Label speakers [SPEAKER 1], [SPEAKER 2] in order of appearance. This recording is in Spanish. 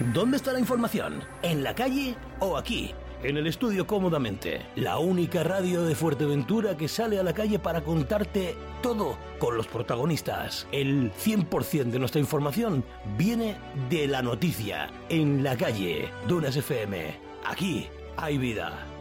[SPEAKER 1] ¿Dónde está la información? ¿En la calle o aquí? En el estudio cómodamente, la única radio de Fuerteventura que sale a la calle para contarte todo con los protagonistas. El 100% de nuestra información viene de la noticia. En la calle, Dunas FM. Aquí hay vida.